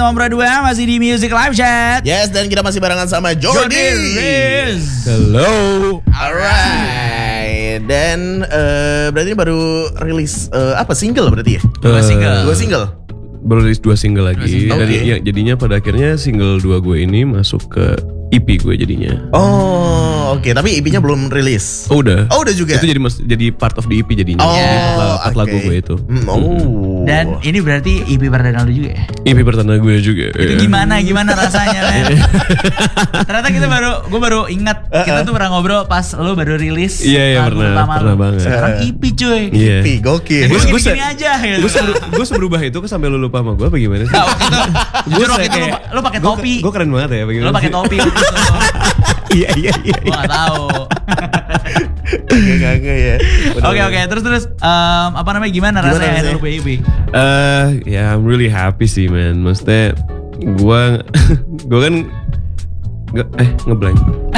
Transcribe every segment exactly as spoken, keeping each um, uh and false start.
nomor dua masih di Music Live Chat. Yes, dan kita masih barengan sama Jordi. Hello. Alright. Dan uh, berarti baru rilis uh, apa single berarti ya? Dua single. Dua single. Baru rilis dua single lagi. single. Dari Okay. ya, jadinya pada akhirnya single dua gue ini masuk ke E P gue jadinya. Oh, oke. Okay. Tapi E P-nya belum rilis. Oh udah. Oh udah juga. Itu jadi mas, jadi part of the E P jadinya. Oh, Jadi empat, empat okay. lagu gue itu. Hmm, oh. Dan ini berarti E P perdana lu juga ya? E P pertama gue juga. Itu gimana gimana rasanya, men? Ternyata kita baru, gue baru ingat kita tuh pernah ngobrol pas lu baru rilis. Iya, iya, lagu pernah, pertama pernah lu. banget. Sekarang E P cuy. Iya. E P, gokil. Gue Gua- gua gini-gini se- aja gitu. Gue seberu, gue seberubah itu ke sampai lu lupa sama gue apa gimana sih? Nah, waktu itu, jujur waktu itu lu, lu pakai topi. Gue keren banget ya. Lu pakai topi waktu itu. Iya iya iya. Gue gak tahu. Gak ya. Oke oke, terus terus um, apa namanya gimana, Gimana rasanya rasanya? lu punya E P? Eh, ya I'm really happy sih man. Maksudnya gue gue kan nge, eh ngeblank.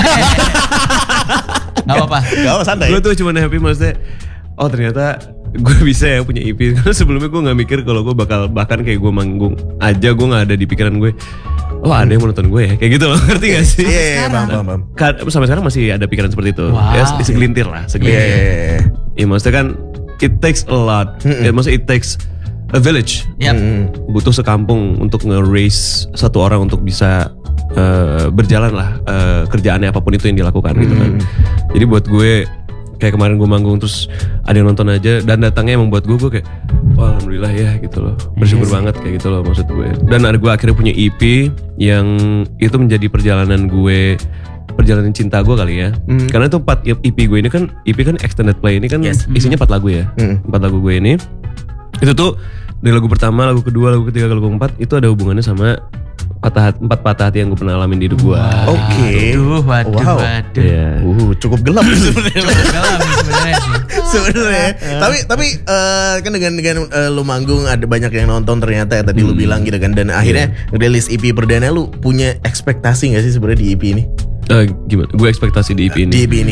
Gak apa-apa. Gak apa santai. Gue tuh cuma happy maksudnya. Oh ternyata gue bisa ya punya E P. Karena sebelumnya gue nggak mikir kalau gue bakal bahkan kayak gue manggung aja gue nggak ada di pikiran gue. Oh ada yang mau nonton gue ya kayak gitu loh, ngerti gak sih? Iya, iya, paham, paham, paham. Ka- Sampai sekarang masih ada pikiran seperti itu. Wow. Ya segelintir lah, Iya, segelintir. iya, iya. Ya maksudnya kan it takes a lot. Ya maksudnya it takes a village. Yap. Hmm. Butuh sekampung untuk nge-raise satu orang untuk bisa uh, berjalan lah uh, kerjaannya apapun itu yang dilakukan gitu kan. Jadi buat gue kayak kemarin gue manggung terus ada yang nonton aja dan datangnya emang buat gue gue kayak wah alhamdulillah ya gitu loh, bersyukur banget kayak gitu loh maksud gue. Dan ada gue akhirnya punya E P yang itu menjadi perjalanan gue, perjalanan cinta gue kali ya. Hmm. Karena itu empat E P gue ini kan E P kan extended play ini kan Yes. isinya empat lagu ya. Hmm. Empat lagu gue ini itu tuh dari lagu pertama, lagu kedua, lagu ketiga, lagu keempat itu ada hubungannya sama patah hati, empat patah hati yang gue pernah alamin di hidup gue. Oke. Waduh, waduh, Wow. waduh. Iya. Uh, cukup gelap sebenarnya. Gelap nih sebenarnya sih. Sebenarnya. Tapi tapi eh, kan dengan dengan eh, lu manggung ada banyak yang nonton ternyata ya tadi lu bilang gitu kan, dan akhirnya rilis E P perdana, lu punya ekspektasi gak sih sebenarnya di E P ini? Eh, gimana? Gue ekspektasi di E P ini. Di E P ini.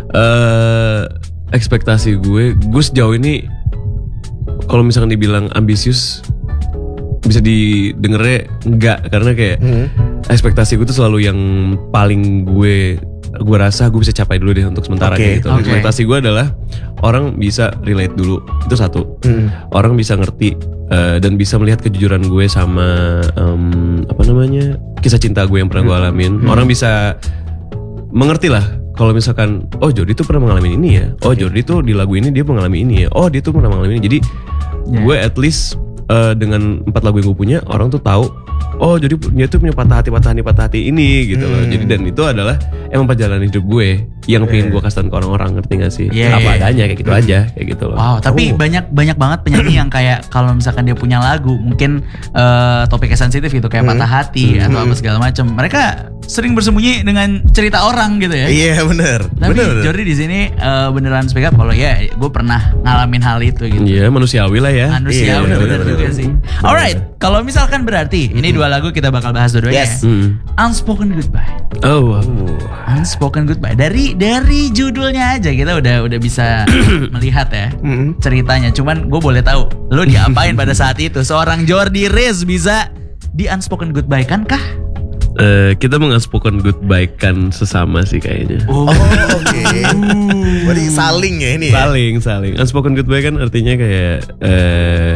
Eh, ekspektasi gue, gue sejauh ini kalau misalkan dibilang ambisius bisa didengernya enggak, karena kayak Hmm. ekspektasi gue tuh selalu yang paling gue gue rasa gue bisa capai dulu deh untuk sementara Oke, kayak gitu. oke. Ekspektasi gue adalah orang bisa relate dulu, itu satu. Hmm. Orang bisa ngerti eh, dan bisa melihat kejujuran gue sama em, apa namanya kisah cinta gue yang pernah gue alamin. Orang bisa mengerti lah kalau misalkan oh Jordi tuh pernah mengalami ini ya. Oh Jordi tuh di lagu ini dia mengalami ini ya. Oh dia tuh pernah mengalami ini. Jadi Ya. gue at least eh, dengan empat lagu yang gue punya orang tuh tahu. Oh jadi dia tuh punya patah hati patah hati patah hati ini gitu loh. Hmm. Jadi dan itu adalah emang perjalanan hidup gue yang pengen gue kasih ke orang-orang, ngerti gak sih? Yeah, Apa yeah. adanya kayak gitu aja kayak gitu loh. Wow, tapi Oh. banyak banyak banget penyanyi yang kayak kalau misalkan dia punya lagu mungkin eh, topiknya sensitif gitu kayak Hmm. patah hati atau apa segala macam. Mereka sering bersembunyi dengan cerita orang gitu ya. Iya benar. Tapi Benar. Jordi di sini eh, beneran speak up kalau ya gue pernah ngalamin hal itu gitu. Iya manusiawi lah ya. Manusia Iya, bener bener bener, juga bener. sih. Alright, kalau misalkan berarti ini dua lagu kita bakal bahas dua-duanya. Yes. ya. Hmm. Unspoken Goodbye. Oh, wow. Unspoken Goodbye. Dari dari judulnya aja kita udah udah bisa melihat ya Hmm. ceritanya. Cuman gue boleh tahu lo diapain pada saat itu? Seorang Jordi Riz bisa di Unspoken Goodbye kan kah? Eh, kita mengunspoken goodbye kan sesama sih kayaknya. Oh, oke. Berarti saling ya ini ya? Saling, saling. Unspoken goodbye kan artinya kayak eh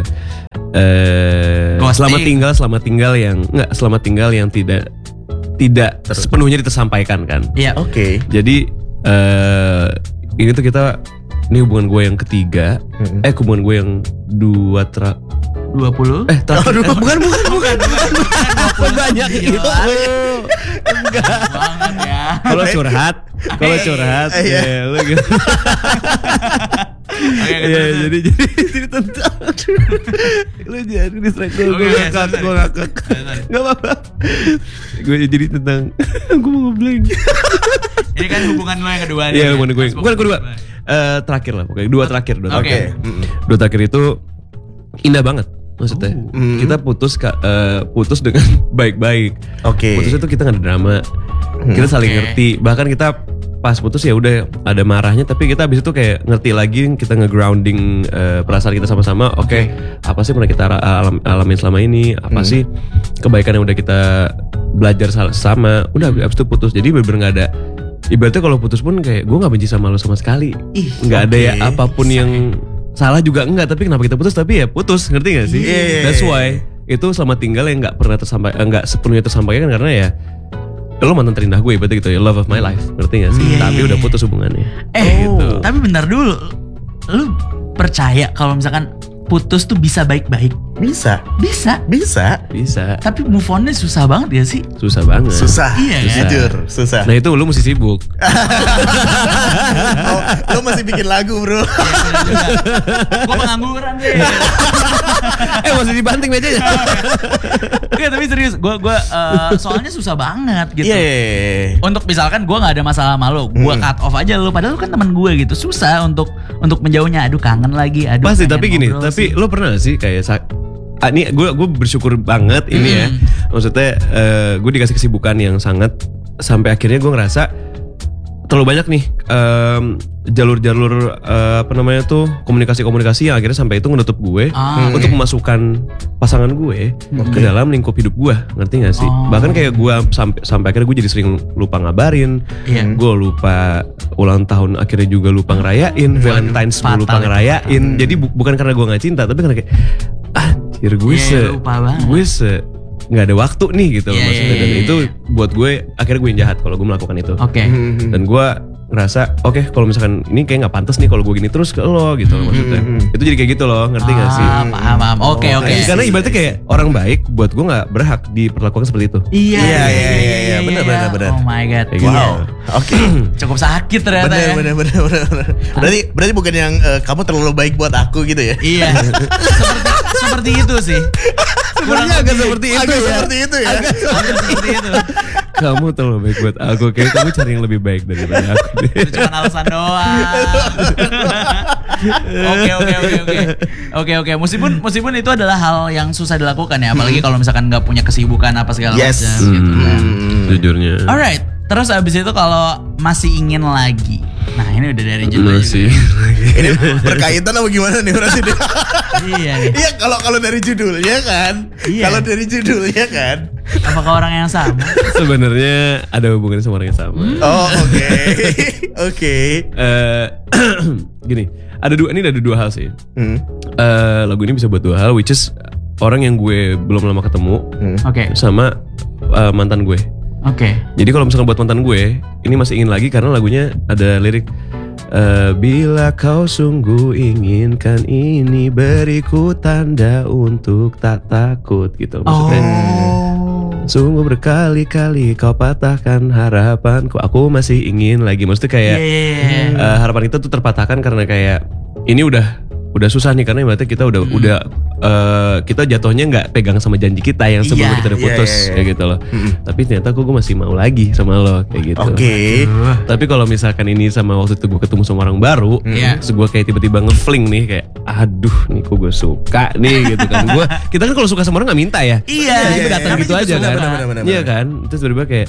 eh Ghosting. selamat tinggal, selamat tinggal yang enggak selamat tinggal yang tidak tidak sepenuhnya tersampaikan kan. Iya. Oke. Jadi eh ini tuh kita ini hubungan gue yang ketiga, Mm-mm. eh hubungan gue yang dua tra dua puluh eh terakhir. Aduh, bukan bukan bukan. banyak itu. banget ya. Kalau curhat, kalau curhat, Iya. ya lu gitu. Oke, Iya, jadi jadi jadi tentang lu jadi distract gue, Oke, gue oke, ngakak, sorry, gue sorry. ngakak, Sorry, sorry. nggak apa-apa. Gue jadi tentang, gue mau ngeblank. Ini kan hubungan lo yang kedua nih. Iya, hubungan gue, Unspoken bukan kedua, Goodbye. Eh, terakhir lah, pokoknya dua terakhir, dua Oke. terakhir, dua terakhir itu indah banget. Maksudnya Hmm. kita putus ka- eh, putus dengan baik-baik. Oke. Putusnya tuh kita nggak ada drama, kita saling Oke. ngerti. Bahkan kita pas putus ya udah ada marahnya, tapi kita abis itu kayak ngerti lagi, kita nge-grounding uh, perasaan kita sama-sama. Oke, okay, apa sih pernah kita alam, alamin selama ini? Apa hmm. sih kebaikan yang udah kita belajar sama? Udah abis itu putus. Jadi bener-bener nggak ada. Ibaratnya kalau putus pun kayak gue nggak benci sama lo sama sekali. Nggak okay. ada ya apapun yang salah juga enggak. Tapi kenapa kita putus? Tapi ya putus, ngerti nggak sih? Yeah. That's why itu selama tinggal yang nggak pernah tersampaikan, nggak sepenuhnya tersampaikan karena ya lo mantan terindah gue, berarti gitu ya, love of my life, ngerti gak sih? Yeah, tapi yeah, udah putus hubungannya. Eh, gitu. Tapi bentar dulu, lo percaya kalau misalkan putus tuh bisa baik-baik? Bisa. Bisa. Bisa. Bisa. Tapi move on-nya susah banget ya sih? Susah banget. Susah. Iya kan? Jujur, susah. Nah itu lo mesti sibuk. Oh, lo masih bikin lagu bro. Gue pengangguran deh. Eh masih dibanting mejanya. Oke, tapi serius, gue gue uh, soalnya susah banget gitu. Iya. Yeah. Untuk misalkan gue nggak ada masalah sama lo, gue hmm. cut off aja lo. Padahal lo kan teman gue gitu, susah untuk untuk menjauhnya. Aduh kangen lagi. Aduh. Pasti, tapi gini, tapi lo pernah gak sih kayak ah, ini gue gue bersyukur banget ini hmm. ya. Maksudnya uh, gue dikasih kesibukan yang sangat sampai akhirnya gue ngerasa terlalu banyak nih um, jalur-jalur uh, apa namanya tuh komunikasi-komunikasi yang akhirnya sampai itu menutup gue ah, untuk okay. memasukkan pasangan gue okay. ke dalam lingkup hidup gue, ngerti gak sih? Oh. Bahkan kayak gue sampai sampai akhirnya gue jadi sering lupa ngabarin, yeah. gue lupa ulang tahun akhirnya juga lupa ngerayain, Valentine's gue lupa ngerayain. Hmm. Jadi bu- bukan karena gue nggak cinta, tapi karena kayak anjir gue yeah, se gue se nggak ada waktu nih gitu yeah, maksudnya. Dan yeah, itu buat gue akhirnya gue yang jahat kalau gue melakukan itu. Oke. Okay. Dan gue ngerasa oke okay, kalau misalkan ini kayak nggak pantas nih kalau gue gini terus ke lo gitu loh maksudnya. Itu jadi kayak gitu loh, ngerti nggak ah, sih? Paham paham. Oke oke. Karena ibaratnya kayak orang baik buat gue nggak berhak diperlakukan seperti itu. Iya iya iya iya, iya. benar benar benar. Oh my god. Kayak wow. Gitu. Oke. Okay. Cukup sakit ternyata. Bener, ya. bener bener bener bener. Berarti berarti bukan yang uh, kamu terlalu baik buat aku gitu ya? Iya. seperti seperti itu sih. Sebenarnya agak seperti itu agak ya. Seperti itu ya. Agak seperti itu. Kamu terlalu baik buat aku, kayak kamu cari yang lebih baik daripada aku. Itu cuma alasan doang. Oke oke oke oke. Oke oke. Meskipun meskipun itu adalah hal yang susah dilakukan ya, apalagi kalau misalkan nggak punya kesibukan apa segala yes. macam gitu kan. Hmm, jujurnya. Alright. Terus abis itu kalau masih ingin lagi. Nah ini udah dari judul masih. Ini berkaitan apa gimana nih berarti? Iya nih. Iya kalau kalau dari judulnya kan. Iya. Kalau dari judulnya kan. Apakah orang yang sama? Sebenarnya ada hubungannya sama orang yang sama. Oh oke. Okay. Oke. Okay. Uh, gini, ada dua ini ada dua hal sih. Hmm. Uh, lagu ini bisa buat dua hal, which is orang yang gue belum lama ketemu, hmm. oke, okay. sama uh, mantan gue. Oke. Okay. Jadi kalau misalkan buat mantan gue, ini masih ingin lagi karena lagunya ada lirik uh, bila kau sungguh inginkan ini, beriku tanda untuk tak takut gitu. Maksudnya oh. sungguh berkali-kali kau patahkan harapanku, aku masih ingin lagi. Maksudnya kayak yeah. uh, harapan kita tuh terpatahkan karena kayak ini udah udah susah nih karena berarti kita udah hmm. udah uh, kita jatuhnya nggak pegang sama janji kita yang sebelum yeah, kita udah putus yeah, yeah, yeah. kayak gitu loh. Hmm. Tapi ternyata kok gue masih mau lagi sama lo kayak gitu. Oke. Okay. Tapi kalau misalkan ini sama waktu itu gue ketemu sama orang baru, yeah. terus gue kayak tiba-tiba ngefling nih kayak, aduh nih kok gue suka nih gitu kan. Gue kita kan kalau suka sama orang nggak minta ya. Iya. Kita datang gitu aja kan. Iya kan. Terus tiba-tiba kayak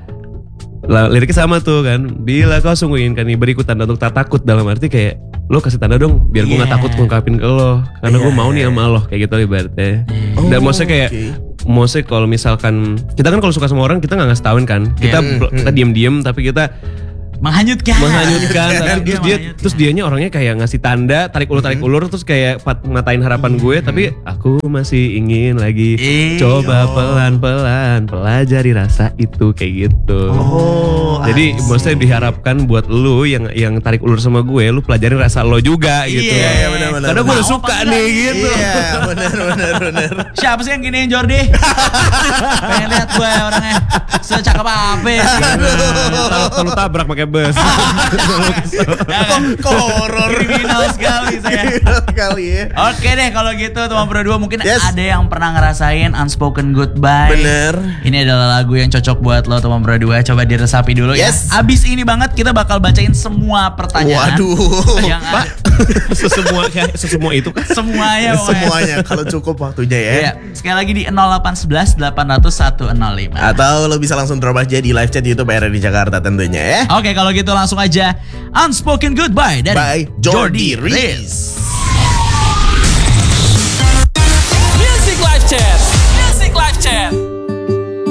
liriknya sama tuh kan, bila kau sungguh inginkan nih, beriku tanda untuk tak takut, dalam arti kayak lo kasih tanda dong biar gue yeah. gak takut ngungkapin ke lo karena yeah. gue mau nih sama lo kayak gitu ibaratnya. Oh, dan maksudnya kayak okay. maksudnya kalau misalkan kita kan kalau suka sama orang kita gak ngasih tauin kan, kita yeah. kita diem-diem tapi kita menghanyutkan menghanyutkan tapi terus dia terus dianya orangnya kayak ngasih tanda tarik ulur tarik ulur terus kayak ngatain harapan gue, tapi aku masih ingin lagi, coba pelan-pelan pelajari rasa itu kayak gitu. Oh, jadi maksudnya diharapkan buat lu yang yang tarik ulur sama gue, lu pelajarin rasa lo juga gitu. Iya, iya benar-benar. Karena gue udah suka nih gitu. Iya, benar-benar benar. Siapa sih yang giniin Jordi? Pengen lihat gue orangnya secakep apa ya? Kalau tabrak pakai bus. Kok horor. Kriminal sekali saya. Kriminal sekali ya. Oke deh kalau gitu teman Pro dua mungkin yes. ada yang pernah ngerasain unspoken goodbye. Bener. Ini adalah lagu yang cocok buat lo teman Pro dua. Coba diresapi dulu yes. ya. Abis ini banget kita bakal bacain semua pertanyaan. Waduh. Yang Pak, sesemua kayak sesemua itu kan? Semuanya. Semuanya kalau cukup waktunya ya. Iya. Sekali lagi di nol delapan satu satu delapan nol nol satu nol lima. Atau lo bisa langsung drop aja di live chat YouTube R R D Jakarta tentunya ya. Oke, kalau gitu langsung aja Unspoken Goodbye dari By Jordi Jordi Riz. Riz.